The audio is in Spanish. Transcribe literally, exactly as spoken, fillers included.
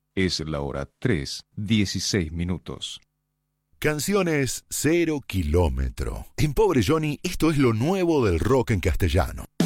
Es la hora tres, dieciséis minutos. Canciones cero kilómetro. En Pobre Johnny, esto es lo nuevo del rock en castellano.